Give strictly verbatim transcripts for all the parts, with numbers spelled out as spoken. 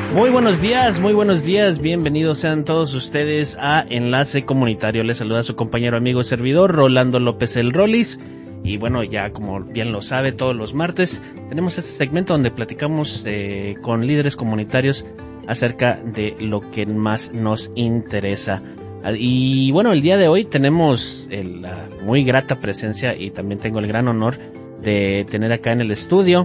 Muy buenos días, muy buenos días, bienvenidos sean todos ustedes a Enlace Comunitario. Les saluda su compañero, amigo, servidor, Rolando López el Rolis. Y bueno, ya como bien lo sabe, todos los martes tenemos este segmento donde platicamos eh, con líderes comunitarios acerca de lo que más nos interesa. Y bueno, el día de hoy tenemos el, la muy grata presencia y también tengo el gran honor de tener acá en el estudio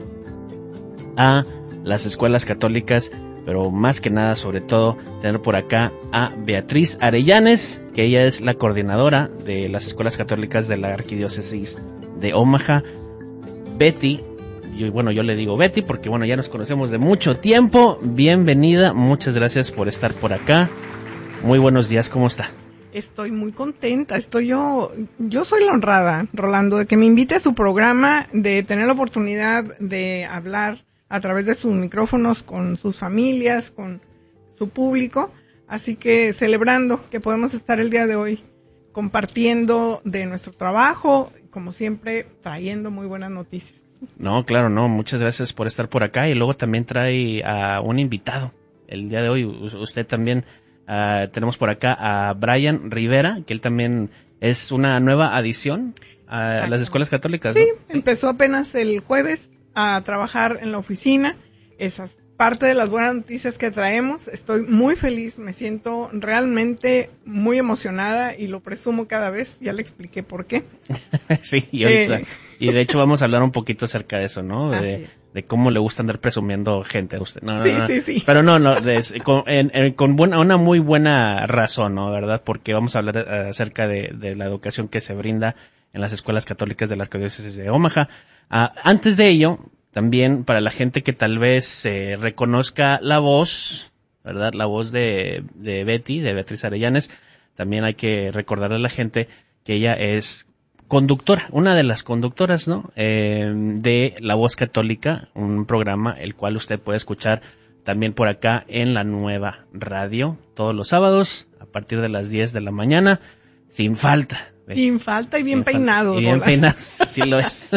a las escuelas católicas, pero más que nada, sobre todo, tener por acá a Beatriz Arellanes, que ella es la coordinadora de las escuelas católicas de la Arquidiócesis de Omaha. Betty, yo, bueno, yo le digo Betty porque bueno, ya nos conocemos de mucho tiempo. Bienvenida, muchas gracias por estar por acá. Muy buenos días, ¿cómo está? Estoy muy contenta, estoy yo, yo soy la honrada, Rolando, de que me invite a su programa, de tener la oportunidad de hablar a través de sus micrófonos con sus familias, con su público, así que celebrando que podemos estar el día de hoy compartiendo de nuestro trabajo, como siempre, trayendo muy buenas noticias. No, claro, no, muchas gracias por estar por acá y luego también trae a un invitado el día de hoy. Usted también, uh, tenemos por acá a Brian Rivera, que él también es una nueva adición a Exacto. las escuelas católicas, sí, ¿no? Sí, empezó apenas el jueves a trabajar en la oficina. Esa es parte de las buenas noticias que traemos. Estoy muy feliz, me siento realmente muy emocionada y lo presumo cada vez. Ya le expliqué por qué. Sí, y ahorita, eh, y de hecho vamos a hablar un poquito acerca de eso, ¿no? De, de cómo le gusta andar presumiendo gente a usted. No, sí, no, no. sí, sí. Pero no, no, de, con, en, en, con buena, una muy buena razón, ¿no? ¿Verdad? Porque vamos a hablar acerca de, de la educación que se brinda en las escuelas católicas de la Arquidiócesis de Omaha. Uh, antes de ello, también para la gente que tal vez eh, reconozca la voz, ¿verdad? La voz de, de Betty, de Beatriz Arellanes, también hay que recordarle a la gente que ella es conductora, una de las conductoras, ¿no? Eh, de La Voz Católica, un programa el cual usted puede escuchar también por acá en la Nueva Radio, todos los sábados, a partir de las diez de la mañana, sin falta. Sin falta y bien peinado. Y bien peinado, sí lo es.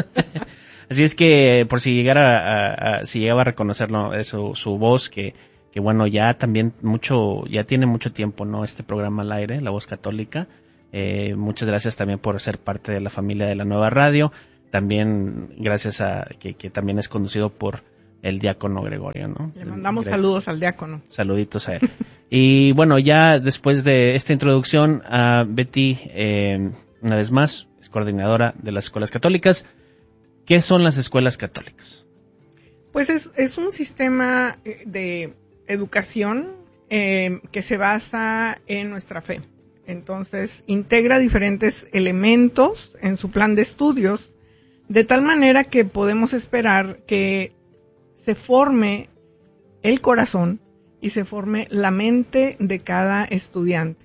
Así es que por si llegara a, a si llegaba a reconocerlo, eso, su voz, que, que bueno, ya también mucho, ya tiene mucho tiempo, ¿no? Este programa al aire, La Voz Católica. Eh, muchas gracias también por ser parte de la familia de la Nueva Radio. También gracias a que, que también es conducido por el diácono Gregorio, ¿no? Le mandamos Gre- saludos al diácono. Saluditos a él. Y bueno, ya después de esta introducción, a Betty, eh, una vez más, es coordinadora de las escuelas católicas. ¿Qué son las escuelas católicas? Pues es, es un sistema de educación eh, que se basa en nuestra fe. Entonces, integra diferentes elementos en su plan de estudios, de tal manera que podemos esperar que se forme el corazón y se forme la mente de cada estudiante.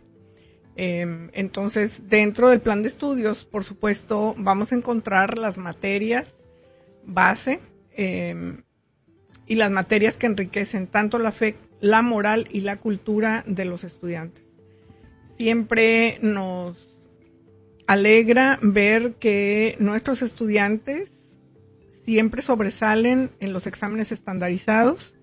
Eh, entonces, dentro del plan de estudios, por supuesto, vamos a encontrar las materias base eh, y las materias que enriquecen tanto la fe, la moral y la cultura de los estudiantes. Siempre nos alegra ver que nuestros estudiantes siempre sobresalen en los exámenes estandarizados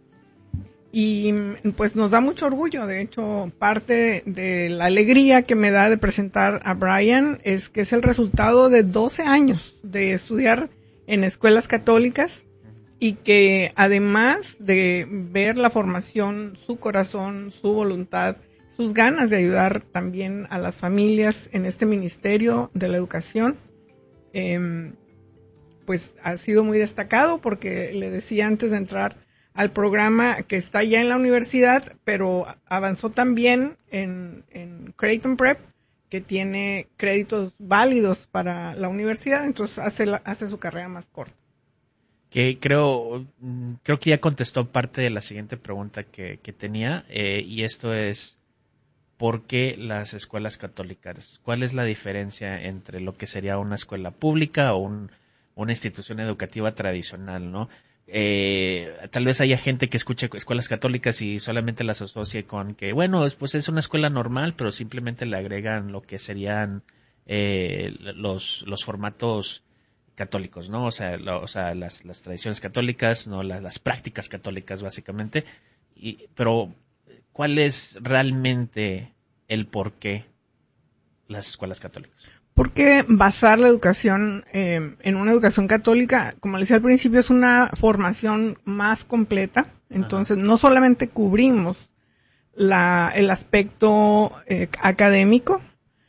y pues nos da mucho orgullo. De hecho, parte de la alegría que me da de presentar a Brian es que es el resultado de doce años de estudiar en escuelas católicas y que además de ver la formación, su corazón, su voluntad, sus ganas de ayudar también a las familias en este ministerio de la educación, eh, pues ha sido muy destacado porque le decía antes de entrar al programa que está ya en la universidad, pero avanzó también en, en Creighton Prep, que tiene créditos válidos para la universidad, entonces hace, la, hace su carrera más corta. Que creo, creo que ya contestó parte de la siguiente pregunta que, que tenía, eh, y esto es, ¿por qué las escuelas católicas? ¿Cuál es la diferencia entre lo que sería una escuela pública o un, una institución educativa tradicional, ¿no? Eh, tal vez haya gente que escuche escuelas católicas y solamente las asocie con que, bueno, pues es una escuela normal, pero simplemente le agregan lo que serían eh, los, los formatos católicos, ¿no? O sea, lo, o sea las, las tradiciones católicas, no las, las prácticas católicas, básicamente. y, pero ¿cuál es realmente el por qué las escuelas católicas? Porque basar la educación eh, en una educación católica, como le decía al principio, es una formación más completa. Entonces, Ajá. no solamente cubrimos la, el aspecto eh, académico,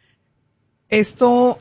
esto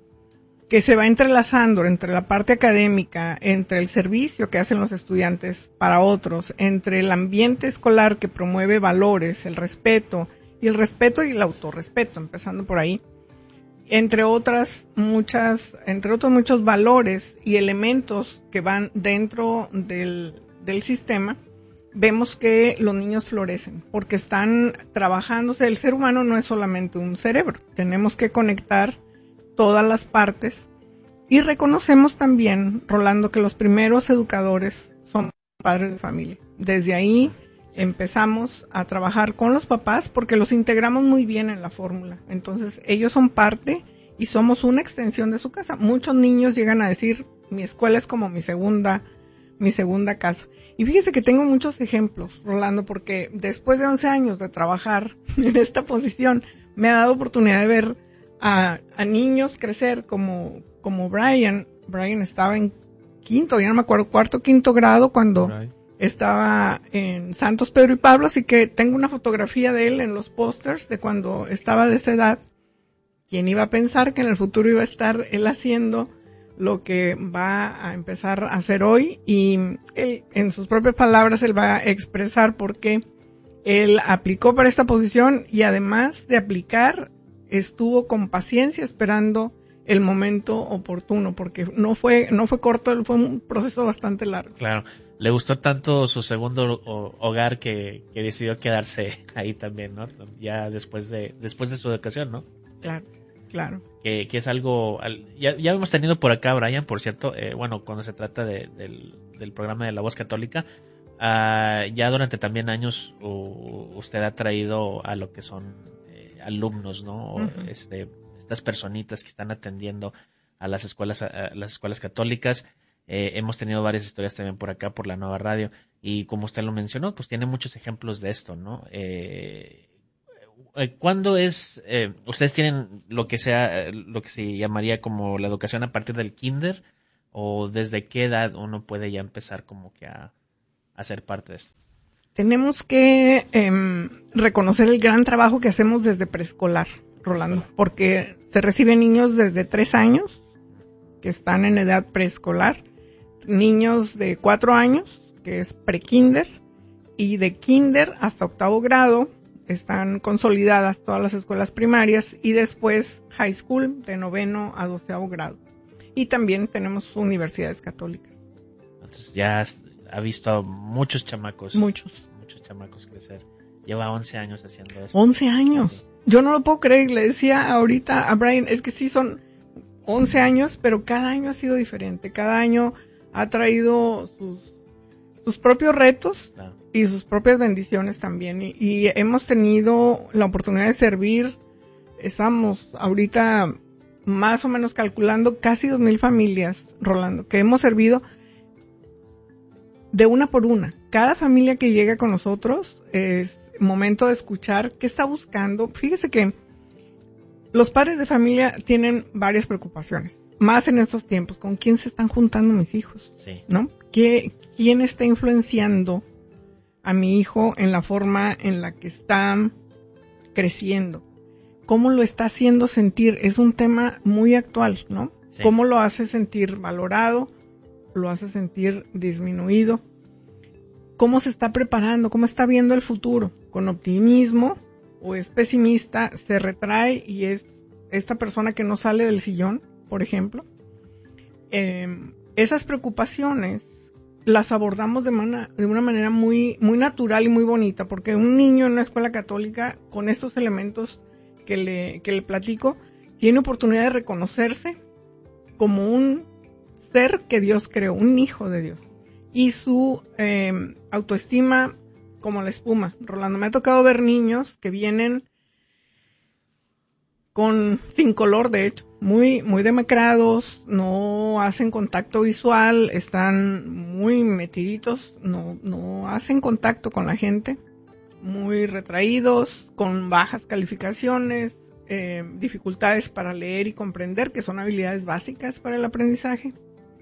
que se va entrelazando entre la parte académica, entre el servicio que hacen los estudiantes para otros, entre el ambiente escolar que promueve valores, el respeto, y el respeto y el autorrespeto, empezando por ahí, entre otras muchas, entre otros muchos valores y elementos que van dentro del, del sistema, vemos que los niños florecen, porque están trabajándose. El ser humano no es solamente un cerebro, tenemos que conectar todas las partes, y reconocemos también, Rolando, que los primeros educadores son padres de familia. Desde ahí empezamos a trabajar con los papás porque los integramos muy bien en la fórmula. Entonces, ellos son parte y somos una extensión de su casa. Muchos niños llegan a decir, mi escuela es como mi segunda, mi segunda casa. Y fíjese que tengo muchos ejemplos, Rolando, porque después de once años de trabajar en esta posición, me ha dado oportunidad de ver a, a niños crecer como, como Brian. Brian estaba en quinto, ya no me acuerdo, cuarto, quinto grado cuando right. estaba en Santos Pedro y Pablo, así que tengo una fotografía de él en los pósters de cuando estaba de esa edad. ¿Quién iba a pensar que en el futuro iba a estar él haciendo lo que va a empezar a hacer hoy? Y él, en sus propias palabras, él va a expresar por qué él aplicó para esta posición y además de aplicar, estuvo con paciencia esperando el momento oportuno, porque no fue no fue corto, fue un proceso bastante largo. Claro, le gustó tanto su segundo hogar que, que decidió quedarse ahí también, ¿no? Ya después de después de su educación, ¿no? Claro, claro. Que, que es algo, ya, ya hemos tenido por acá, Brian, por cierto, eh, bueno, cuando se trata de, del, del programa de La Voz Católica, uh, ya durante también años uh, usted ha traído a lo que son eh, alumnos, ¿no? Uh-huh. Este estas personitas que están atendiendo a las escuelas a las escuelas católicas. Eh, hemos tenido varias historias también por acá, por la Nueva Radio, y como usted lo mencionó, pues tiene muchos ejemplos de esto, ¿no? Eh, ¿Cuándo es, eh, ustedes tienen lo que sea, lo que se llamaría como la educación a partir del kinder, o desde qué edad uno puede ya empezar como que a, a ser parte de esto? Tenemos que eh, reconocer el gran trabajo que hacemos desde preescolar, Rolando, porque se reciben niños desde tres años que están en edad preescolar, niños de cuatro años, que es pre-kinder, y de kinder hasta octavo grado están consolidadas todas las escuelas primarias, y después high school de noveno a doceavo grado. Y también tenemos universidades católicas. Entonces ya ha visto a muchos chamacos. Muchos. Muchos chamacos crecer. Lleva once años haciendo esto. once años. Sí. Yo no lo puedo creer. Le decía ahorita a Brian, es que sí son once años, pero cada año ha sido diferente. Cada año ha traído sus, sus propios retos. Claro. Y sus propias bendiciones también. Y, y hemos tenido la oportunidad de servir. Estamos ahorita más o menos calculando casi dos mil familias, Rolando, que hemos servido de una por una. Cada familia que llega con nosotros es momento de escuchar qué está buscando. Fíjese que los padres de familia tienen varias preocupaciones, más en estos tiempos. ¿Con quién se están juntando mis hijos? Sí. ¿No? ¿Qué, quién está influenciando a mi hijo en la forma en la que está creciendo? ¿Cómo lo está haciendo sentir? Es un tema muy actual, ¿no? Sí. ¿Cómo lo hace sentir valorado? ¿Lo hace sentir disminuido? ¿Cómo se está preparando? ¿Cómo está viendo el futuro? ¿Con optimismo o es pesimista? ¿Se retrae y es esta persona que no sale del sillón, por ejemplo? Eh, esas preocupaciones las abordamos de, mana, de una manera muy, muy natural y muy bonita, porque un niño en una escuela católica, con estos elementos que le, que le platico, tiene oportunidad de reconocerse como un ser que Dios creó, un hijo de Dios, y su eh, autoestima como la espuma. Rolando, me ha tocado ver niños que vienen con sin color, de hecho, muy muy demacrados, no hacen contacto visual, están muy metiditos, no no hacen contacto con la gente, muy retraídos, con bajas calificaciones, eh, dificultades para leer y comprender, que son habilidades básicas para el aprendizaje.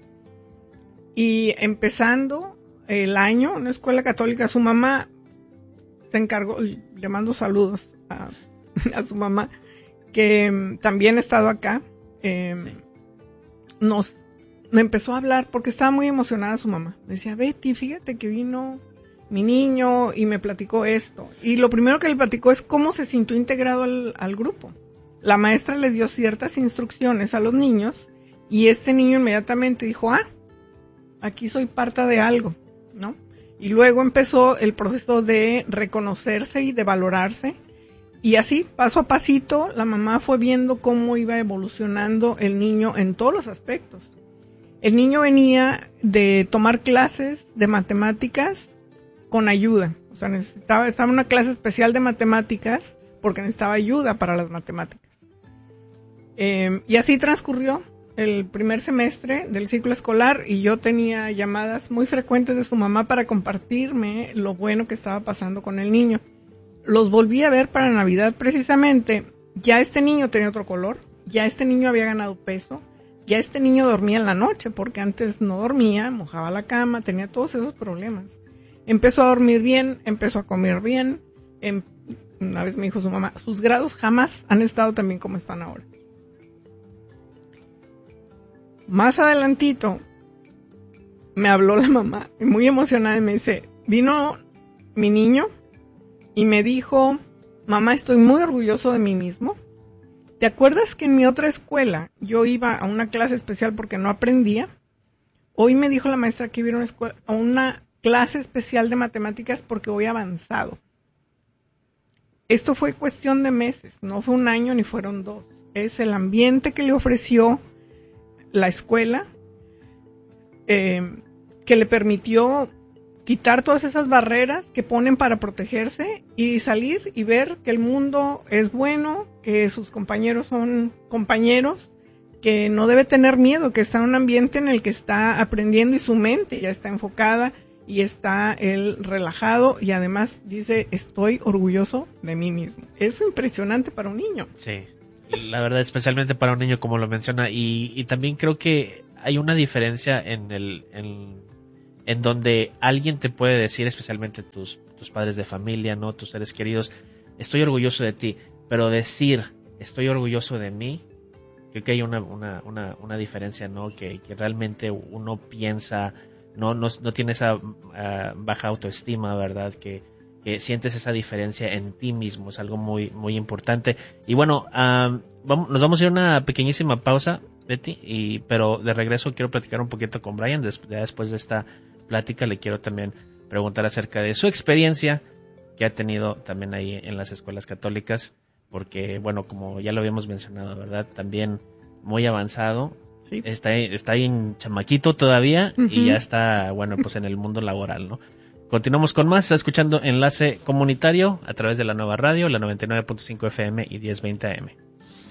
Y empezando el año en una escuela católica, su mamá se encargó, le mando saludos a, a su mamá, que um, también ha estado acá, eh, sí. nos me empezó a hablar porque estaba muy emocionada su mamá. Decía, Betty, fíjate que vino mi niño y me platicó esto. Y lo primero que le platicó es cómo se sintió integrado al, al grupo. La maestra les dio ciertas instrucciones a los niños y este niño inmediatamente dijo, ah, aquí soy parte de algo, ¿no? Y luego empezó el proceso de reconocerse y de valorarse. Y así, paso a pasito, la mamá fue viendo cómo iba evolucionando el niño en todos los aspectos. El niño venía de tomar clases de matemáticas con ayuda. O sea, necesitaba, estaba en una clase especial de matemáticas porque necesitaba ayuda para las matemáticas. Eh, y así transcurrió el primer semestre del ciclo escolar y yo tenía llamadas muy frecuentes de su mamá para compartirme lo bueno que estaba pasando con el niño. Los volví a ver para Navidad precisamente. Ya este niño tenía otro color, ya este niño había ganado peso, ya este niño dormía en la noche porque antes no dormía, mojaba la cama, tenía todos esos problemas. Empezó a dormir bien, empezó a comer bien. Em, una vez me dijo su mamá, sus grados jamás han estado tan bien como están ahora. Más adelantito me habló la mamá, muy emocionada, y me dice, vino mi niño y me dijo, mamá, estoy muy orgulloso de mí mismo. ¿Te acuerdas que en mi otra escuela yo iba a una clase especial porque no aprendía? Hoy me dijo la maestra que iba a una, escuela, a una clase especial de matemáticas porque voy avanzado. Esto fue cuestión de meses, no fue un año ni fueron dos. Es el ambiente que le ofreció la escuela, eh, que le permitió quitar todas esas barreras que ponen para protegerse y salir y ver que el mundo es bueno, que sus compañeros son compañeros, que no debe tener miedo, que está en un ambiente en el que está aprendiendo y su mente ya está enfocada y está él relajado y además dice, estoy orgulloso de mí mismo. Es impresionante para un niño. Sí. La verdad, especialmente para un niño, como lo menciona, y, y también creo que hay una diferencia en el en, en donde alguien te puede decir, especialmente tus tus padres de familia, no, tus seres queridos, estoy orgulloso de ti, pero decir estoy orgulloso de mí, creo que hay una una una, una diferencia, no, que, que realmente uno piensa, no no no tiene esa uh, baja autoestima, verdad, que que sientes esa diferencia en ti mismo, es algo muy muy importante. Y bueno, um, vamos, nos vamos a ir a una pequeñísima pausa, Betty, y, pero de regreso quiero platicar un poquito con Brian. Des, ya después de esta plática le quiero también preguntar acerca de su experiencia que ha tenido también ahí en las escuelas católicas, porque bueno, como ya lo habíamos mencionado, ¿verdad? También muy avanzado. Sí. Está, está ahí en chamaquito todavía, uh-huh. Y ya está, bueno, pues en el mundo laboral, ¿no? Continuamos con más, está escuchando Enlace Comunitario a través de la nueva radio, la noventa y nueve punto cinco F M y diez veinte A M.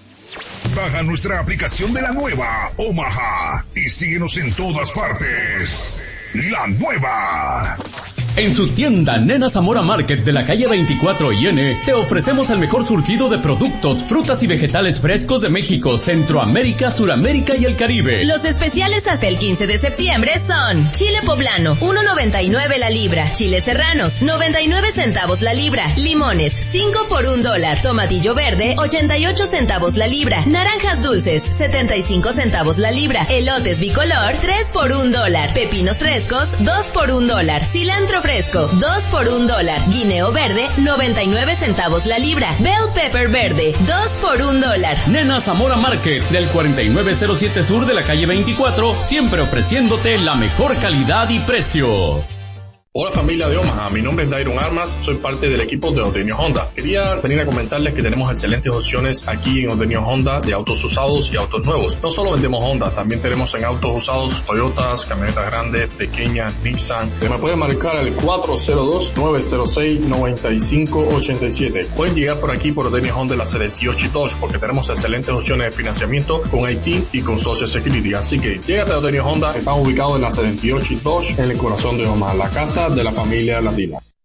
Baja nuestra aplicación de la nueva Omaha y síguenos en todas partes. La nueva. En su tienda Nena Zamora Market de la calle veinticuatro y N, te ofrecemos el mejor surtido de productos, frutas y vegetales frescos de México, Centroamérica, Suramérica y el Caribe. Los especiales hasta el quince de septiembre son chile poblano, uno noventa y nueve la libra, chiles serranos, noventa y nueve centavos la libra, limones, cinco por un dólar, tomatillo verde, ochenta y ocho centavos la libra, naranjas dulces, setenta y cinco centavos la libra, elotes bicolor, tres por un dólar, pepinos frescos, dos por un dólar, cilantro fresco, dos por un dólar, guineo verde, noventa y nueve centavos la libra, bell pepper verde, dos por un dólar. Nena Zamora Market, del cuarenta y nueve cero siete sur de la calle veinticuatro, siempre ofreciéndote la mejor calidad y precio. Hola familia de Omaha, mi nombre es Dairon Armas, soy parte del equipo de Odenio Honda. Quería venir a comentarles que tenemos excelentes opciones aquí en Odenio Honda de autos usados y autos nuevos. No solo vendemos Honda, también tenemos en autos usados Toyotas, camionetas grandes, pequeñas, Nissan. Me pueden marcar al cuatro cero dos, nueve cero seis, nueve cinco ocho siete. Pueden llegar por aquí por Odenio Honda en la setenta y ocho y Dodge porque tenemos excelentes opciones de financiamiento con I T y con Social Security. Así que llégate a Odenio Honda, estamos ubicados en la setenta y ocho y Dodge en el corazón de Omaha, la casa de la familia latina.